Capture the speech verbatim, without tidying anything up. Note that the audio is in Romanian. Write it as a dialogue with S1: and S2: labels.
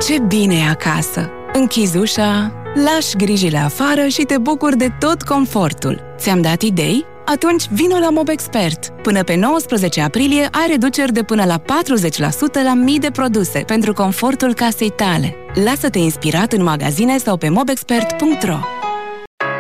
S1: Ce bine e acasă! Închizi ușa, lași grijile afară și te bucuri de tot confortul. Ți-am dat idei? Atunci vino la Mobexpert. Până pe nouăsprezece aprilie ai reduceri de până la patruzeci la sută la mii de produse pentru confortul casei tale. Lasă-te inspirat în magazine sau pe mobexpert punct ro.